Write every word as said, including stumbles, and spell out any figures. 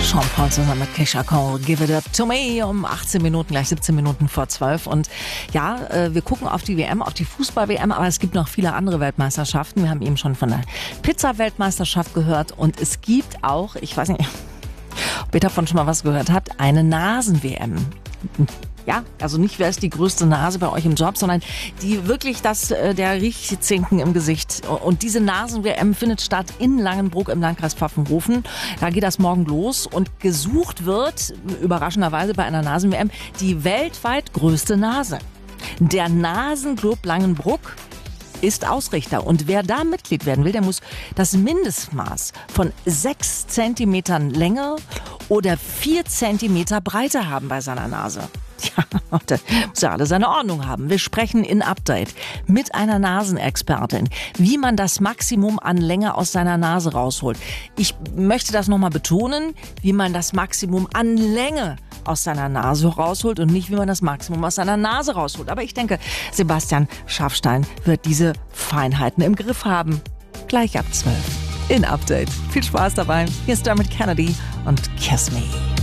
Sean Paul zusammen mit Keisha Cole, Give It Up To Me um achtzehn Minuten, gleich siebzehn Minuten vor zwölf. Und ja, äh, wir gucken auf die W M, auf die Fußball-W M, aber es gibt noch viele andere Weltmeisterschaften. Wir haben eben schon von der Pizza-Weltmeisterschaft gehört und es gibt auch, ich weiß nicht, ob ihr davon schon mal was gehört habt, eine Nasen-W M. Ja, also nicht, wer ist die größte Nase bei euch im Job, sondern die wirklich das, äh, der Riechzinken im Gesicht. Und diese Nasen-W M findet statt in Langenbruck im Landkreis Pfaffenhofen. Da geht das morgen los und gesucht wird, überraschenderweise bei einer Nasen-W M, die weltweit größte Nase. Der Nasenclub Langenbruck ist Ausrichter. Und wer da Mitglied werden will, der muss das Mindestmaß von sechs Zentimetern Länge oder vier Zentimeter Breite haben bei seiner Nase. Ja, der muss ja alle seine Ordnung haben. Wir sprechen in Update mit einer Nasenexpertin, wie man das Maximum an Länge aus seiner Nase rausholt. Ich möchte das nochmal betonen, wie man das Maximum an Länge aus seiner Nase rausholt und nicht, wie man das Maximum aus seiner Nase rausholt. Aber ich denke, Sebastian Schafstein wird diese Feinheiten im Griff haben. Gleich ab zwölf in Update. Viel Spaß dabei. Hier ist Dermot Kennedy und Kiss Me.